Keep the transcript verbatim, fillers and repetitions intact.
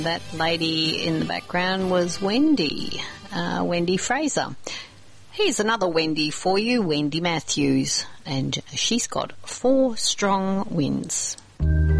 That lady in the background was Wendy, uh, Wendy Fraser. Here's another Wendy for you, Wendy Matthews, and she's got four strong wins.